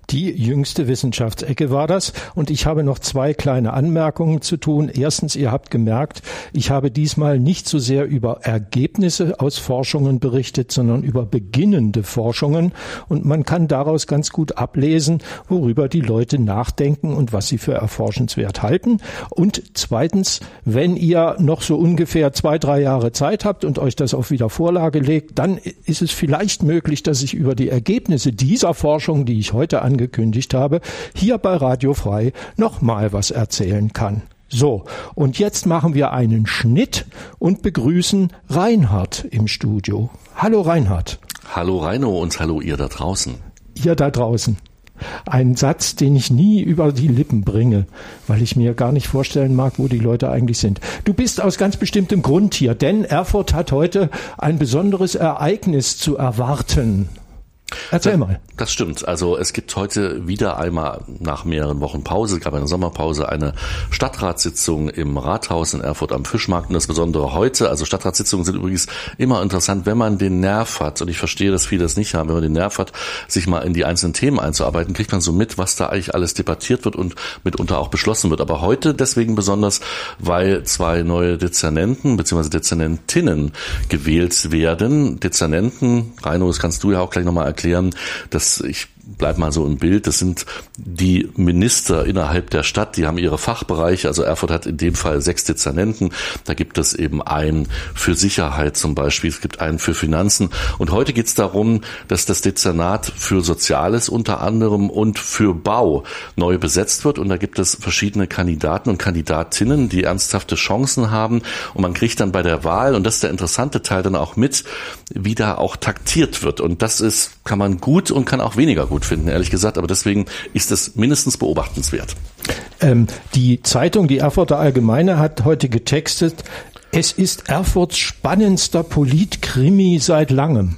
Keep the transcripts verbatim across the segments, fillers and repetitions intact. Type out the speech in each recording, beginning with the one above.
Die jüngste Wissenschaftsecke war das. Und ich habe noch zwei kleine Anmerkungen zu tun. Erstens, ihr habt gemerkt, ich habe diesmal nicht so sehr über Ergebnisse aus Forschungen berichtet, sondern über beginnende Forschungen. Und man kann daraus ganz gut ablesen, worüber die Leute nachdenken und was sie für erforschenswert halten. Und zweitens, wenn ihr noch so ungefähr zwei, drei Jahre Zeit habt und euch das auf Wiedervorlage legt, dann ist es vielleicht möglich, dass ich über die Ergebnisse dieser Forschung, die ich heute angekündigt habe, hier bei Radio Frei nochmal was erzählen kann. So, und jetzt machen wir einen Schnitt und begrüßen Reinhard im Studio. Hallo Reinhard. Hallo Reino und hallo ihr da draußen. Ihr da draußen. Ein Satz, den ich nie über die Lippen bringe, weil ich mir gar nicht vorstellen mag, wo die Leute eigentlich sind. Du bist aus ganz bestimmtem Grund hier, denn Erfurt hat heute ein besonderes Ereignis zu erwarten. Erzähl mal. Das stimmt. Also es gibt heute wieder einmal nach mehreren Wochen Pause, gab eine Sommerpause, eine Stadtratssitzung im Rathaus in Erfurt am Fischmarkt. Und das Besondere heute, also Stadtratssitzungen sind übrigens immer interessant, wenn man den Nerv hat, und ich verstehe, dass viele das nicht haben, wenn man den Nerv hat, sich mal in die einzelnen Themen einzuarbeiten, kriegt man so mit, was da eigentlich alles debattiert wird und mitunter auch beschlossen wird. Aber heute deswegen besonders, weil zwei neue Dezernenten bzw. Dezernentinnen gewählt werden. Dezernenten, Reino, das kannst du ja auch gleich nochmal erklären, erklären, dass ich bleib mal so im Bild, das sind die Minister innerhalb der Stadt, die haben ihre Fachbereiche, also Erfurt hat in dem Fall sechs Dezernenten, da gibt es eben einen für Sicherheit zum Beispiel, es gibt einen für Finanzen und heute geht es darum, dass das Dezernat für Soziales unter anderem und für Bau neu besetzt wird und da gibt es verschiedene Kandidaten und Kandidatinnen, die ernsthafte Chancen haben und man kriegt dann bei der Wahl, und das ist der interessante Teil, dann auch mit, wie da auch taktiert wird und das ist, kann man gut und kann auch weniger gut finden, ehrlich gesagt, aber deswegen ist es mindestens beobachtenswert. Ähm, die Zeitung, die Erfurter Allgemeine, hat heute getextet, es ist Erfurts spannendster Politkrimi seit langem.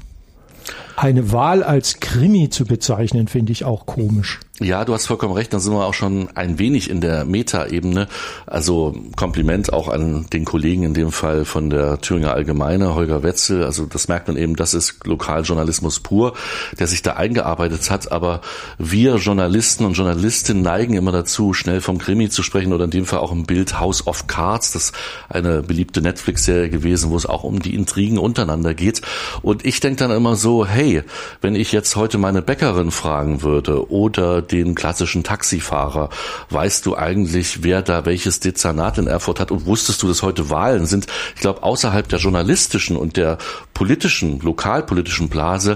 Eine Wahl als Krimi zu bezeichnen, finde ich auch komisch. Ja, du hast vollkommen recht, dann sind wir auch schon ein wenig in der Meta-Ebene. Also Kompliment auch an den Kollegen in dem Fall von der Thüringer Allgemeine, Holger Wetzel. Also das merkt man eben, das ist Lokaljournalismus pur, der sich da eingearbeitet hat. Aber wir Journalisten und Journalistinnen neigen immer dazu, schnell vom Krimi zu sprechen oder in dem Fall auch im Bild House of Cards. Das ist eine beliebte Netflix-Serie gewesen, wo es auch um die Intrigen untereinander geht. Und ich denke dann immer so, hey, wenn ich jetzt heute meine Bäckerin fragen würde oder den klassischen Taxifahrer, weißt du eigentlich, wer da welches Dezernat in Erfurt hat und wusstest du, dass heute Wahlen sind? Ich glaube, außerhalb der journalistischen und der politischen, lokalpolitischen Blase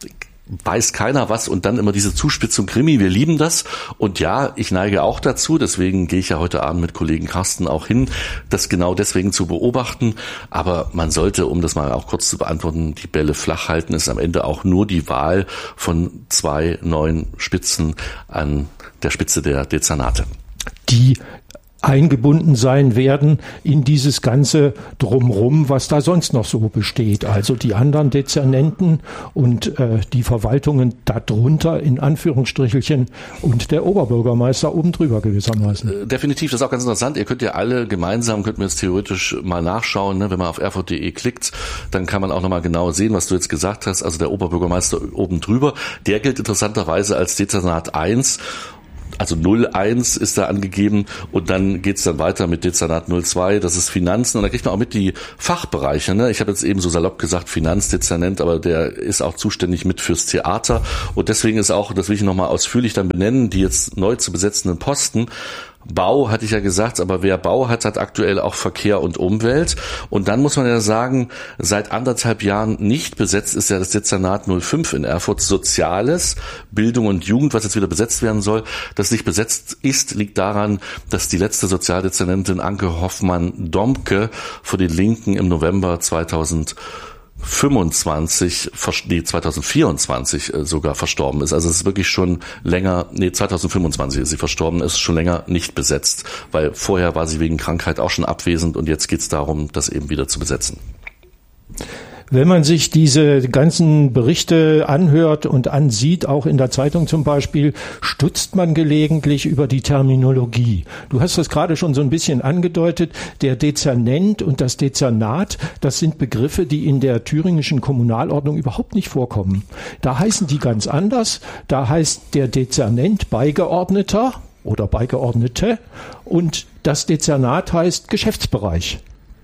weiß keiner was und dann immer diese Zuspitzung Krimi, wir lieben das und ja, ich neige auch dazu, deswegen gehe ich ja heute Abend mit Kollegen Carsten auch hin, das genau deswegen zu beobachten, aber man sollte, um das mal auch kurz zu beantworten, die Bälle flach halten, ist am Ende auch nur die Wahl von zwei neuen Spitzen an der Spitze der Dezernate. Die eingebunden sein werden in dieses ganze Drumrum, was da sonst noch so besteht. Also die anderen Dezernenten und äh, die Verwaltungen darunter in Anführungsstrichelchen und der Oberbürgermeister oben drüber gewissermaßen. Definitiv, das ist auch ganz interessant. Ihr könnt ja alle gemeinsam, könnt mir jetzt theoretisch mal nachschauen, ne? Wenn man auf erfurt punkt de klickt, dann kann man auch nochmal genau sehen, was du jetzt gesagt hast. Also der Oberbürgermeister oben drüber, der gilt interessanterweise als Dezernat eins. Also null eins ist da angegeben und dann geht's dann weiter mit Dezernat null zwei, das ist Finanzen und da kriegt man auch mit die Fachbereiche. Ne? Ich habe jetzt eben so salopp gesagt Finanzdezernent, aber der ist auch zuständig mit fürs Theater und deswegen ist auch, das will ich nochmal ausführlich dann benennen, die jetzt neu zu besetzenden Posten. Bau hatte ich ja gesagt, aber wer Bau hat, hat aktuell auch Verkehr und Umwelt. Und dann muss man ja sagen, seit anderthalb Jahren nicht besetzt ist ja das Dezernat null fünf in Erfurt. Soziales, Bildung und Jugend, was jetzt wieder besetzt werden soll. Das nicht besetzt ist, liegt daran, dass die letzte Sozialdezernentin Anke Hoffmann-Domke für die Linken im November zweitausendfünfundzwanzig, nee, zweitausendvierundzwanzig sogar verstorben ist. Also es ist wirklich schon länger, nee, zweitausendfünfundzwanzig ist sie verstorben, ist schon länger nicht besetzt, weil vorher war sie wegen Krankheit auch schon abwesend und jetzt geht es darum, das eben wieder zu besetzen. Wenn man sich diese ganzen Berichte anhört und ansieht, auch in der Zeitung zum Beispiel, stutzt man gelegentlich über die Terminologie. Du hast das gerade schon so ein bisschen angedeutet. Der Dezernent und das Dezernat, das sind Begriffe, die in der thüringischen Kommunalordnung überhaupt nicht vorkommen. Da heißen die ganz anders. Da heißt der Dezernent Beigeordneter oder Beigeordnete und das Dezernat heißt Geschäftsbereich.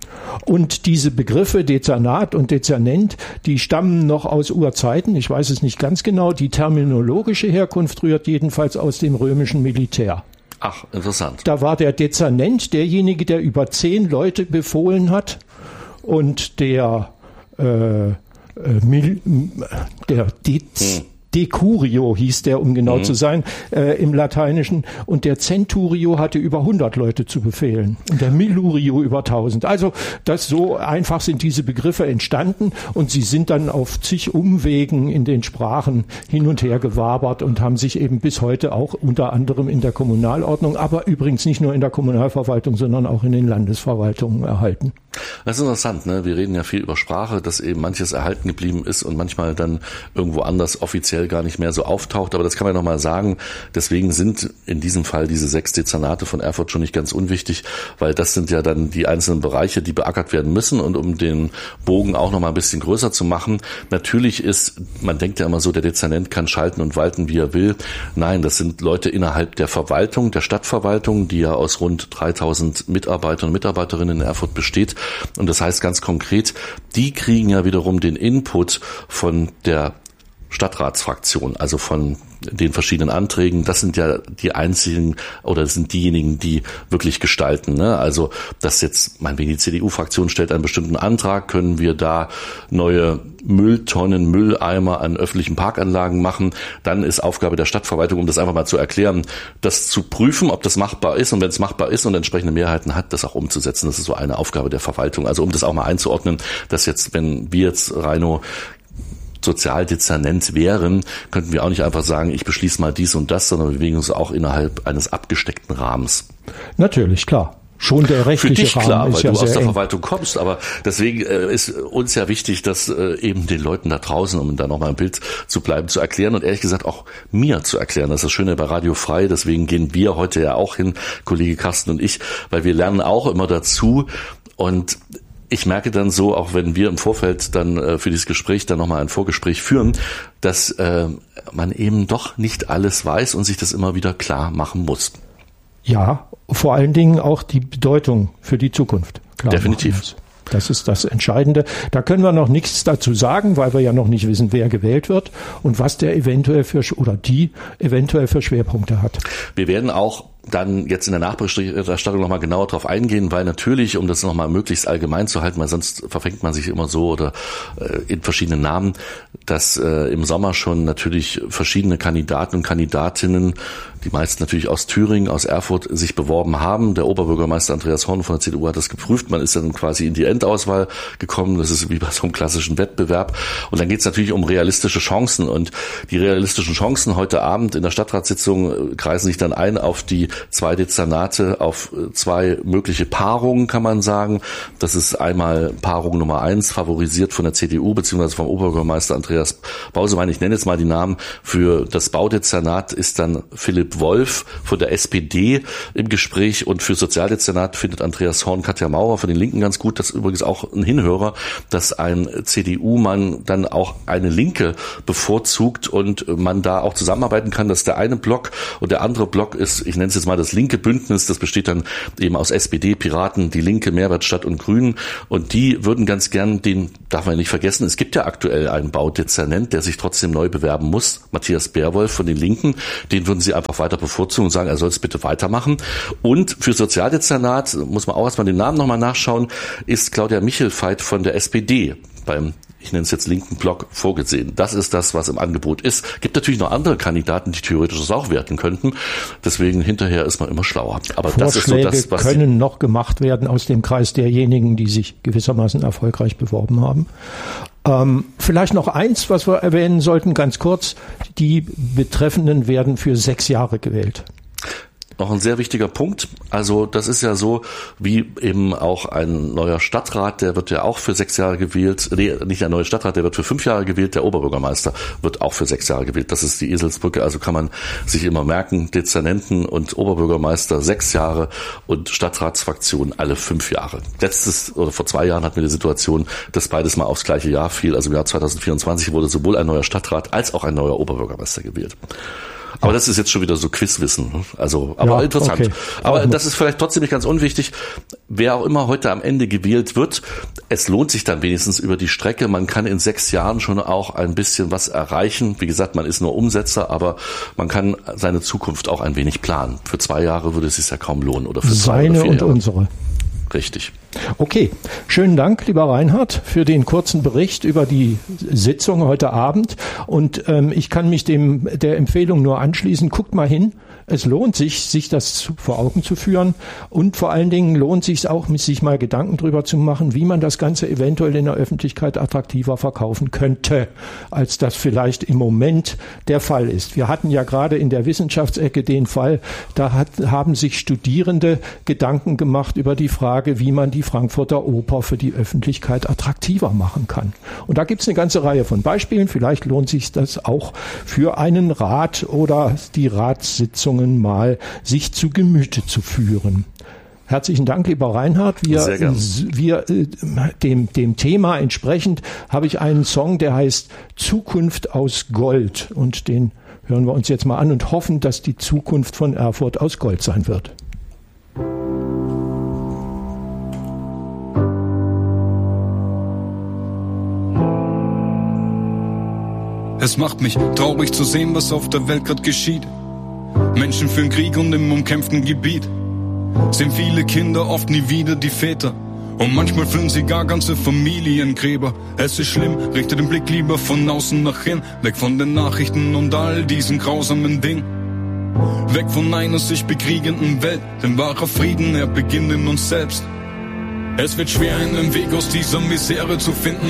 Und diese Begriffe Dezernat und Dezernent, die stammen noch aus Urzeiten, ich weiß es nicht ganz genau, die terminologische Herkunft rührt jedenfalls aus dem römischen Militär. Ach, interessant. Da war der Dezernent derjenige, der über zehn Leute befohlen hat und der, äh, äh, Mil, der Dez... Hm. Decurio hieß der, um genau mhm. zu sein, äh, im Lateinischen. Und der Centurio hatte über hundert Leute zu befehlen. Und der Millurio über tausend. Also das so einfach sind diese Begriffe entstanden und sie sind dann auf zig Umwegen in den Sprachen hin und her gewabert und haben sich eben bis heute auch unter anderem in der Kommunalordnung, aber übrigens nicht nur in der Kommunalverwaltung, sondern auch in den Landesverwaltungen erhalten. Das ist interessant, ne? Wir reden ja viel über Sprache, dass eben manches erhalten geblieben ist und manchmal dann irgendwo anders offiziell gar nicht mehr so auftaucht, aber das kann man ja nochmal sagen. Deswegen sind in diesem Fall diese sechs Dezernate von Erfurt schon nicht ganz unwichtig, weil das sind ja dann die einzelnen Bereiche, die beackert werden müssen. Und um den Bogen auch nochmal ein bisschen größer zu machen, natürlich ist, man denkt ja immer so, der Dezernent kann schalten und walten, wie er will. Nein, das sind Leute innerhalb der Verwaltung, der Stadtverwaltung, die ja aus rund dreitausend Mitarbeitern und Mitarbeiterinnen in Erfurt besteht. Und das heißt ganz konkret, die kriegen ja wiederum den Input von der Stadtratsfraktion, also von den verschiedenen Anträgen. Das sind ja die einzigen oder das sind diejenigen, die wirklich gestalten. Ne? Also dass jetzt, meinetwegen die C D U-Fraktion stellt einen bestimmten Antrag, können wir da neue Mülltonnen, Mülleimer an öffentlichen Parkanlagen machen. Dann ist Aufgabe der Stadtverwaltung, um das einfach mal zu erklären, das zu prüfen, ob das machbar ist und wenn es machbar ist und entsprechende Mehrheiten hat, das auch umzusetzen. Das ist so eine Aufgabe der Verwaltung. Also um das auch mal einzuordnen, dass jetzt, wenn wir jetzt, Reino, Sozialdezernent wären, könnten wir auch nicht einfach sagen, ich beschließe mal dies und das, sondern wir bewegen uns auch innerhalb eines abgesteckten Rahmens. Natürlich, klar. Schon der rechtliche Für dich Rahmen klar, ist weil ja du sehr aus der eng. Verwaltung kommst, aber deswegen äh, ist uns ja wichtig, dass äh, eben den Leuten da draußen, um da nochmal im Bild zu bleiben, zu erklären und ehrlich gesagt auch mir zu erklären. Das ist das Schöne bei Radio Frei, deswegen gehen wir heute ja auch hin, Kollege Carsten und ich, weil wir lernen auch immer dazu und ich merke dann so, auch wenn wir im Vorfeld dann äh, für dieses Gespräch dann nochmal ein Vorgespräch führen, dass äh, man eben doch nicht alles weiß und sich das immer wieder klar machen muss. Ja, vor allen Dingen auch die Bedeutung für die Zukunft klar Definitiv. machen muss. Das ist das Entscheidende. Da können wir noch nichts dazu sagen, weil wir ja noch nicht wissen, wer gewählt wird und was der eventuell für oder die eventuell für Schwerpunkte hat. Wir werden auch dann jetzt in der Nachberichterstattung nochmal genauer drauf eingehen, weil natürlich, um das nochmal möglichst allgemein zu halten, weil sonst verfängt man sich immer so oder äh, in verschiedenen Namen, dass äh, im Sommer schon natürlich verschiedene Kandidaten und Kandidatinnen, die meisten natürlich aus Thüringen, aus Erfurt, sich beworben haben. Der Oberbürgermeister Andreas Horn von der C D U hat das geprüft. Man ist dann quasi in die Endauswahl gekommen. Das ist wie bei so einem klassischen Wettbewerb. Und dann geht es natürlich um realistische Chancen. Und die realistischen Chancen heute Abend in der Stadtratssitzung kreisen sich dann ein auf die zwei Dezernate, auf zwei mögliche Paarungen, kann man sagen. Das ist einmal Paarung Nummer eins, favorisiert von der C D U bzw. vom Oberbürgermeister Andreas Bausewein. Ich nenne jetzt mal die Namen. Für das Baudezernat ist dann Philipp Wolf von der S P D im Gespräch und für Sozialdezernat findet Andreas Horn Katja Maurer von den Linken ganz gut. Das ist übrigens auch ein Hinhörer, dass ein C D U-Mann dann auch eine Linke bevorzugt und man da auch zusammenarbeiten kann. Das ist der eine Block und der andere Block ist, ich nenne es jetzt mal das linke Bündnis, das besteht dann eben aus S P D, Piraten, die Linke, Mehrwertstadt und Grünen und die würden ganz gern, den darf man nicht vergessen, es gibt ja aktuell einen Baudezernent, der sich trotzdem neu bewerben muss, Matthias Berwolf von den Linken, den würden sie einfach weiter bevorzugen und sagen, er soll es bitte weitermachen. Und für Sozialdezernat, muss man auch erstmal den Namen nochmal nachschauen, ist Claudia Michelfeit von der S P D beim, ich nenne es jetzt linken Block, vorgesehen. Das ist das, was im Angebot ist. Gibt natürlich noch andere Kandidaten, die theoretisch das auch werten könnten. Deswegen hinterher ist man immer schlauer. Aber Vorschläge das ist so das, was können noch gemacht werden aus dem Kreis derjenigen, die sich gewissermaßen erfolgreich beworben haben. Ähm, vielleicht noch eins, was wir erwähnen sollten, ganz kurz. Die Betreffenden werden für sechs Jahre gewählt. noch ein sehr wichtiger Punkt. Also das ist ja so, wie eben auch ein neuer Stadtrat, der wird ja auch für sechs Jahre gewählt. Nee, nicht ein neuer Stadtrat, der wird für fünf Jahre gewählt. Der Oberbürgermeister wird auch für sechs Jahre gewählt. Das ist die Eselsbrücke. Also kann man sich immer merken, Dezernenten und Oberbürgermeister sechs Jahre und Stadtratsfraktion alle fünf Jahre. Letztes oder vor zwei Jahren hatten wir die Situation, dass beides mal aufs gleiche Jahr fiel. Also im Jahr zwanzig vierundzwanzig wurde sowohl ein neuer Stadtrat als auch ein neuer Oberbürgermeister gewählt. Aber das ist jetzt schon wieder so Quizwissen. Also, aber ja, interessant. Okay. Aber das ist vielleicht trotzdem nicht ganz unwichtig. Wer auch immer heute am Ende gewählt wird, es lohnt sich dann wenigstens über die Strecke. Man kann in sechs Jahren schon auch ein bisschen was erreichen. Wie gesagt, man ist nur Umsetzer, aber man kann seine Zukunft auch ein wenig planen. Für zwei Jahre würde es sich ja kaum lohnen oder für zwei Seine oder vier und Jahre. Unsere. Richtig. Okay, schönen Dank, lieber Reinhard, für den kurzen Bericht über die Sitzung heute Abend. Und ähm, ich kann mich dem der Empfehlung nur anschließen. Guckt mal hin. Es lohnt sich, sich das vor Augen zu führen. Und vor allen Dingen lohnt sich es auch, sich mal Gedanken drüber zu machen, wie man das Ganze eventuell in der Öffentlichkeit attraktiver verkaufen könnte, als das vielleicht im Moment der Fall ist. Wir hatten ja gerade in der Wissenschaftsecke den Fall, da hat, haben sich Studierende Gedanken gemacht über die Frage, wie man die Frankfurter Oper für die Öffentlichkeit attraktiver machen kann. Und da gibt es eine ganze Reihe von Beispielen. Vielleicht lohnt sich das auch für einen Rat oder die Ratssitzungen mal sich zu Gemüte zu führen. Herzlichen Dank, lieber Reinhard. Wir, wir dem, dem Thema entsprechend habe ich einen Song, der heißt Zukunft aus Gold. Und den hören wir uns jetzt mal an und hoffen, dass die Zukunft von Erfurt aus Gold sein wird. Es macht mich traurig zu sehen, was auf der Welt gerade geschieht. Menschen führen Krieg und im umkämpften Gebiet sehen viele Kinder oft nie wieder die Väter. Und manchmal füllen sie gar ganze Familiengräber. Es ist schlimm, richte den Blick lieber von außen nach hin. Weg von den Nachrichten und all diesen grausamen Dingen. Weg von einer sich bekriegenden Welt. Denn wahrer Frieden, er beginnt in uns selbst. Es wird schwer, einen Weg aus dieser Misere zu finden.